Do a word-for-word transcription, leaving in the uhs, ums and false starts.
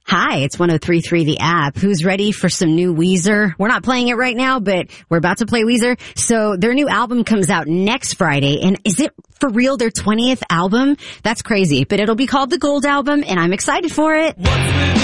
Hi, it's one oh three point three The App. Who's ready for some new Weezer? We're not playing it right now, but we're about to play Weezer. So their new album comes out next Friday. And is it for real their twentieth album? That's crazy. But it'll be called the Gold Album, and I'm excited for it.